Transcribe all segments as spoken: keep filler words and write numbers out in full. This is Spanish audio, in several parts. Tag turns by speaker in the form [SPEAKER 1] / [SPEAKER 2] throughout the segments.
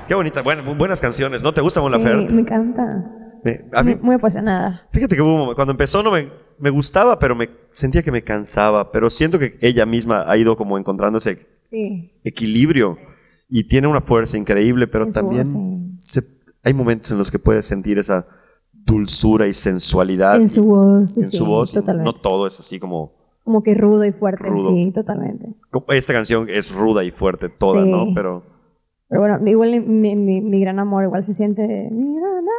[SPEAKER 1] Qué bonita, bueno, buenas canciones. ¿No te gusta Mon Laferte?
[SPEAKER 2] Sí, me encanta.
[SPEAKER 1] Me, a mí,
[SPEAKER 2] muy, muy apasionada.
[SPEAKER 1] Fíjate que hubo, cuando empezó no me, me gustaba, pero me sentía que me cansaba. Pero siento que ella misma ha ido como encontrando ese
[SPEAKER 2] sí.
[SPEAKER 1] equilibrio y tiene una fuerza increíble, pero
[SPEAKER 2] En su
[SPEAKER 1] también
[SPEAKER 2] voz, sí.
[SPEAKER 1] se, hay momentos en los que puedes sentir esa dulzura y sensualidad
[SPEAKER 2] En su
[SPEAKER 1] y-
[SPEAKER 2] voz,
[SPEAKER 1] en
[SPEAKER 2] sí,
[SPEAKER 1] su voz. Y
[SPEAKER 2] totalmente.
[SPEAKER 1] no todo es así como
[SPEAKER 2] Como que rudo y fuerte,
[SPEAKER 1] rudo.
[SPEAKER 2] sí, totalmente.
[SPEAKER 1] Como- Esta canción es ruda y fuerte toda,
[SPEAKER 2] Sí.
[SPEAKER 1] ¿no? Pero
[SPEAKER 2] Pero bueno, igual mi, mi, mi gran amor igual se siente... mi gran amor.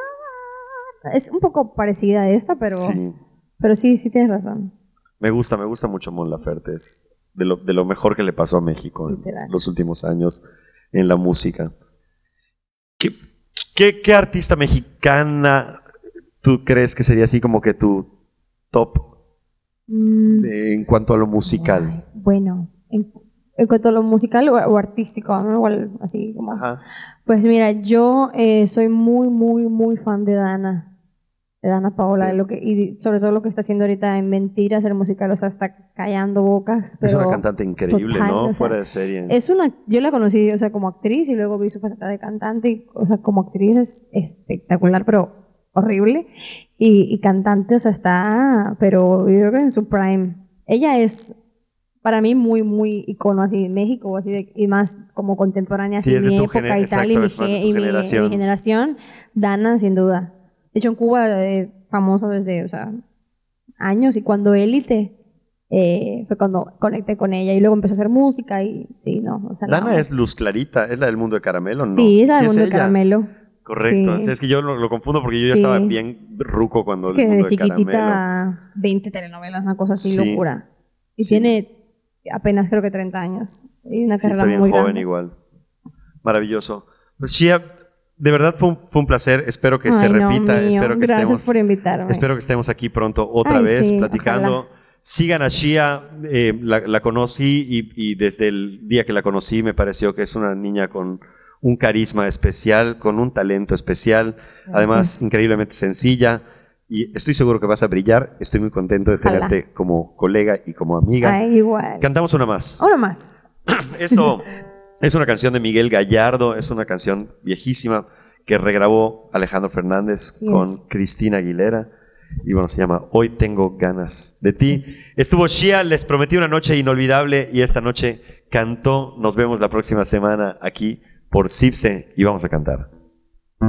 [SPEAKER 2] Es un poco parecida a esta, pero
[SPEAKER 1] sí,
[SPEAKER 2] pero sí, sí tienes razón.
[SPEAKER 1] me gusta, me gusta mucho Mon Laferte. Es de lo, de lo mejor que le pasó a México en
[SPEAKER 2] Literal.
[SPEAKER 1] los últimos años en la música. ¿Qué, qué, qué artista mexicana tú crees que sería así como que tu top
[SPEAKER 2] Mm,
[SPEAKER 1] eh, en cuanto a lo musical?
[SPEAKER 2] ay, bueno, en, en cuanto a lo musical o, o artístico, ¿no? Igual así como...
[SPEAKER 1] Ajá.
[SPEAKER 2] Pues mira, yo eh, soy muy, muy, muy fan de Dana. De Dana Paola, de
[SPEAKER 1] Sí.
[SPEAKER 2] lo que, y sobre todo lo que está haciendo ahorita en Mentiras, el musical, o sea, está callando bocas, pero
[SPEAKER 1] Es una cantante increíble,
[SPEAKER 2] total,
[SPEAKER 1] ¿no?
[SPEAKER 2] o sea,
[SPEAKER 1] Fuera de serie.
[SPEAKER 2] es una, yo la conocí, o sea, como actriz y luego vi su faceta de cantante, y, o sea, como actriz es espectacular, pero horrible, y, y cantante, o sea, está, pero yo creo que en su prime. Ella es, para mí, muy, muy icono así de México, así de, y más como contemporánea,
[SPEAKER 1] Sí,
[SPEAKER 2] así
[SPEAKER 1] es de
[SPEAKER 2] mi
[SPEAKER 1] tu
[SPEAKER 2] época
[SPEAKER 1] gener-
[SPEAKER 2] y tal, y
[SPEAKER 1] exacto,
[SPEAKER 2] mi,
[SPEAKER 1] es más de
[SPEAKER 2] ge-
[SPEAKER 1] tu
[SPEAKER 2] y mi,
[SPEAKER 1] generación.
[SPEAKER 2] mi generación, Dana, sin duda. De hecho, en Cuba, eh, famoso desde, o sea, años, y cuando Élite, eh, fue cuando conecté con ella, y luego empezó a hacer música, y sí, no, o sea, la
[SPEAKER 1] Dana
[SPEAKER 2] amo.
[SPEAKER 1] es Luz Clarita, ¿es la del Mundo de Caramelo? No.
[SPEAKER 2] Sí, esa del
[SPEAKER 1] es
[SPEAKER 2] Mundo de
[SPEAKER 1] ella.
[SPEAKER 2] Caramelo.
[SPEAKER 1] Correcto,
[SPEAKER 2] Sí.
[SPEAKER 1] es que yo lo, lo confundo porque yo ya
[SPEAKER 2] Sí.
[SPEAKER 1] estaba bien ruco cuando
[SPEAKER 2] Es
[SPEAKER 1] el
[SPEAKER 2] que
[SPEAKER 1] Mundo
[SPEAKER 2] desde
[SPEAKER 1] de Caramelo.
[SPEAKER 2] chiquitita, veinte telenovelas, una cosa así,
[SPEAKER 1] Sí.
[SPEAKER 2] locura. Y
[SPEAKER 1] Sí.
[SPEAKER 2] tiene apenas creo que treinta años. Y una
[SPEAKER 1] Sí,
[SPEAKER 2] carrera
[SPEAKER 1] está bien
[SPEAKER 2] muy
[SPEAKER 1] joven
[SPEAKER 2] grande.
[SPEAKER 1] igual. Maravilloso. Pues Shia, de verdad fue un, fue un placer. Espero que se
[SPEAKER 2] Ay, no,
[SPEAKER 1] repita.
[SPEAKER 2] mío.
[SPEAKER 1] Espero que
[SPEAKER 2] Gracias
[SPEAKER 1] estemos,
[SPEAKER 2] por invitarme.
[SPEAKER 1] espero que estemos aquí pronto otra
[SPEAKER 2] Ay,
[SPEAKER 1] vez
[SPEAKER 2] sí,
[SPEAKER 1] platicando.
[SPEAKER 2] ojalá.
[SPEAKER 1] Sigan a Shia. eh, la, la conocí y, y desde el día que la conocí me pareció que es una niña con un carisma especial, con un talento especial, además
[SPEAKER 2] Gracias.
[SPEAKER 1] increíblemente sencilla. Y estoy seguro que vas a brillar. Estoy muy contento de
[SPEAKER 2] Ojalá.
[SPEAKER 1] tenerte como colega y como amiga.
[SPEAKER 2] Ay, igual.
[SPEAKER 1] Cantamos una más.
[SPEAKER 2] Ahora más.
[SPEAKER 1] Esto es una canción de Miguel Gallardo, es una canción viejísima que regrabó Alejandro Fernández
[SPEAKER 2] Así
[SPEAKER 1] con
[SPEAKER 2] es.
[SPEAKER 1] Cristina Aguilera. Y bueno, se llama Hoy tengo ganas de ti. Estuvo Shia, les prometí una noche inolvidable y esta noche cantó. Nos vemos la próxima semana aquí por Cipse y vamos a cantar.